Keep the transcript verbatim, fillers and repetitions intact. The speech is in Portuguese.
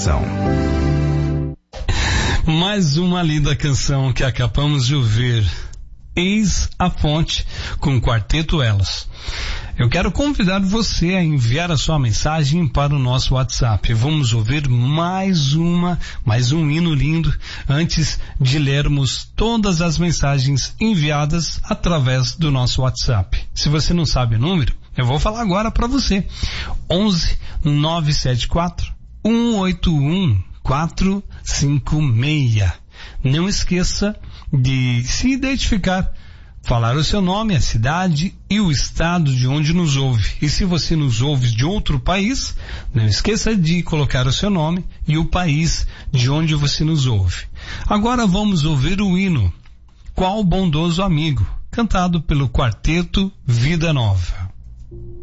canção. Mais uma linda canção que acabamos de ouvir. Eis a Fonte, com o Quarteto Elas. Eu quero convidar você a enviar a sua mensagem para o nosso WhatsApp. Vamos ouvir mais uma, mais um hino lindo, antes de lermos todas as mensagens enviadas através do nosso WhatsApp. Se você não sabe o número, eu vou falar agora para você. onze nove sete quatro um oito um quatro cinco seis. Não esqueça de se identificar, falar o seu nome, a cidade e o estado de onde nos ouve. E se você nos ouve de outro país, não esqueça de colocar o seu nome e o país de onde você nos ouve. Agora vamos ouvir o hino Qual Bondoso Amigo, cantado pelo Quarteto Vida Nova.